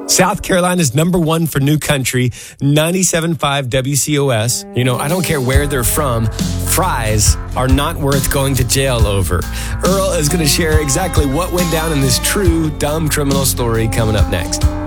South Carolina's number one for new country, 97.5 WCOS. You know, I don't care where they're from. Fries are not worth going to jail over. Earl is going to share exactly what went down in this true dumb criminal story coming up next.